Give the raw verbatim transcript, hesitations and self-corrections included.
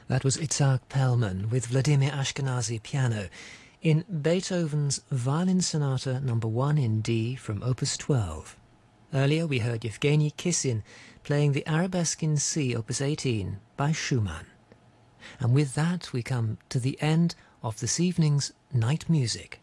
That was Itzhak Perlman with Vladimir Ashkenazy piano in Beethoven's Violin Sonata number one in D from Opus twelve. Earlier we heard Yevgeny Kissin playing the Arabesque in C, Opus eighteen, by Schumann. And with that we come to the end of this evening's Night Music.